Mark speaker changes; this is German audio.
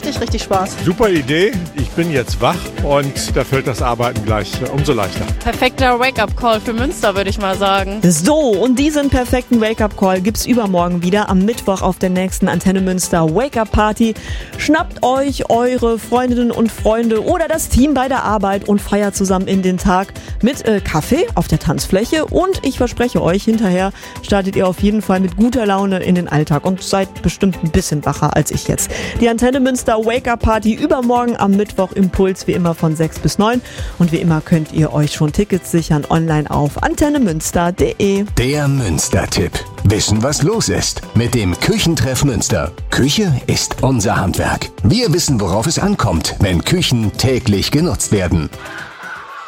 Speaker 1: richtig, richtig Spaß.
Speaker 2: Super Idee. Ich bin jetzt wach und da fällt das Arbeiten gleich umso leichter.
Speaker 3: Perfekter Wake-up-Call für Münster, würde ich mal sagen.
Speaker 4: So, und diesen perfekten Wake-up-Call gibt's übermorgen wieder am Mittwoch auf der nächsten Antenne Münster Wake-up-Party. Schnappt euch eure Freundinnen und Freunde oder das Team bei der Arbeit und feiert zusammen in den Tag mit Kaffee auf der Tanzfläche. Und ich verspreche euch, hinterher startet ihr auf jeden Fall mit guter Laune in den Alltag und seid bestimmt ein bisschen wacher als ich jetzt. Die Antenne Münster Wake-up-Party übermorgen am Mittwoch im Puls, wie immer von 6 bis 9. Und wie immer könnt ihr euch schon Tickets sichern online auf antennemünster.de.
Speaker 5: Der Münster-Tipp. Wissen, was los ist mit dem Küchentreff Münster. Küche ist unser Handwerk. Wir wissen, worauf es ankommt, wenn Küchen täglich genutzt werden.